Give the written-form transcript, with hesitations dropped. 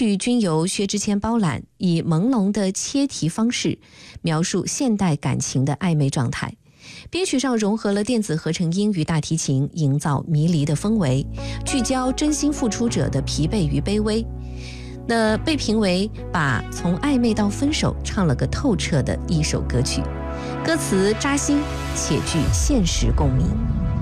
曲均由薛之谦包揽，以朦胧的切题方式描述现代感情的暧昧状态。编曲上融合了电子合成音与大提琴，营造迷离的氛围，聚焦真心付出者的疲惫与卑微。那被评为把从暧昧到分手唱了个透彻的一首歌曲，歌词扎心且具现实共鸣。